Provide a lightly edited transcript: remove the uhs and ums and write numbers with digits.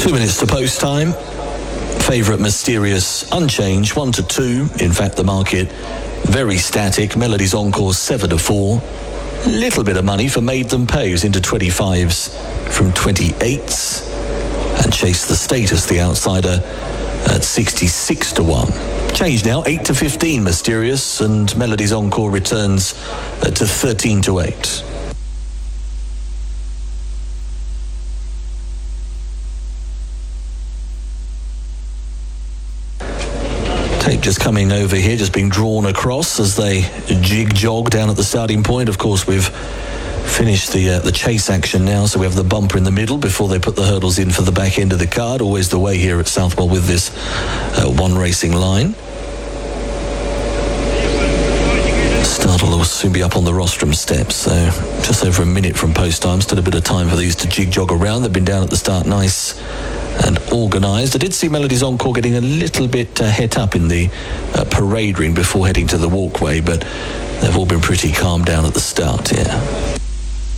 2 minutes to post time. Favourite Mysterious unchanged, 1-2. In fact, the market very static. Melody's Encore 7-4. Little bit of money for Made Them Pay, who's into 25s from 28s, and Chase the Status, the outsider, at 66-1. Change now, 8-15 Mysterious, and Melody's Encore returns to 13-8. Tape just coming over here, just being drawn across as they jig-jog down at the starting point. Of course, we've finished the chase action now, so we have the bumper in the middle before they put the hurdles in for the back end of the card. Always the way here at Southwell with this one racing line. Startle will soon be up on the rostrum steps, so just over a minute from post time. Still a bit of time for these to jig-jog around. They've been down at the start nice and organised. I did see Melody's Encore getting a little bit het up in the parade ring before heading to the walkway, but they've all been pretty calm down at the start here.